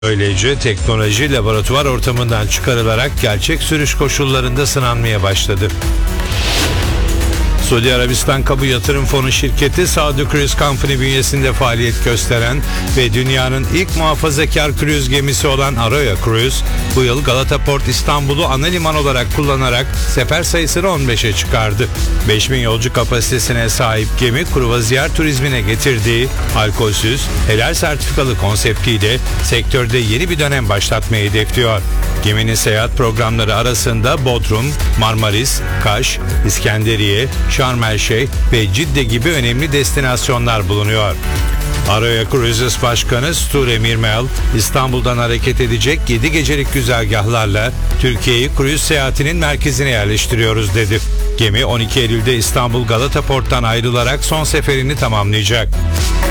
Böylece teknoloji laboratuvar ortamından çıkarılarak gerçek sürüş koşullarında sınanmaya başladı. Suudi Arabistan Kamu Yatırım Fonu şirketi Saudi Cruise Company bünyesinde faaliyet gösteren ve dünyanın ilk muhafazakar kruz gemisi olan Aroya Cruise, bu yıl Galata Port İstanbul'u ana liman olarak kullanarak sefer sayısını 15'e çıkardı. 5000 yolcu kapasitesine sahip gemi kruvaziyar turizmine getirdiği alkolsüz, helal sertifikalı konseptiyle sektörde yeni bir dönem başlatmayı hedefliyor. Geminin seyahat programları arasında Bodrum, Marmaris, Kaş, İskenderiye, Şarm El Şeyh ve Cidde gibi önemli destinasyonlar bulunuyor. Aroya Cruises Başkanı Sture Mirmel, İstanbul'dan hareket edecek 7 gecelik güzergahlarla Türkiye'yi kruz seyahatinin merkezine yerleştiriyoruz dedi. Gemi 12 Eylül'de İstanbul Galata Port'tan ayrılarak son seferini tamamlayacak.